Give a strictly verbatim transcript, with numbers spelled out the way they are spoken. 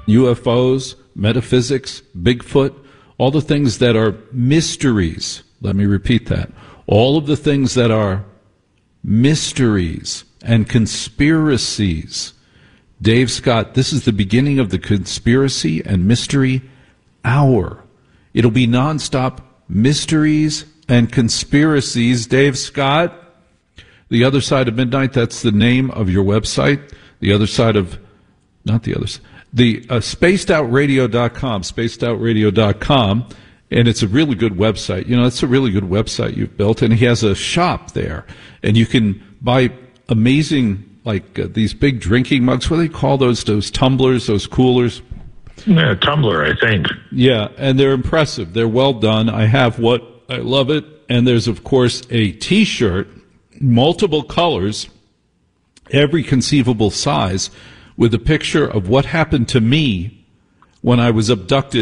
U F Os, metaphysics, Bigfoot, all the things that are mysteries. Let me repeat that. All of the things that are mysteries and conspiracies. Dave Scott, this is the beginning of the Conspiracy and Mystery Hour. It'll be nonstop mysteries and conspiracies. Dave Scott, The Other Side of Midnight, that's the name of your website. The Other Side of, not the other side, the uh, spaced out radio dot com, spaced out radio dot com, and it's a really good website. You know, it's a really good website you've built, and he has a shop there, and you can buy amazing, like uh, these big drinking mugs. What do they call those? Those tumblers, those coolers? Yeah, tumbler, I think. Yeah, and they're impressive. They're well done. I have what, I love it. And there's, of course, a T-shirt, multiple colors, every conceivable size, with a picture of what happened to me when I was abducted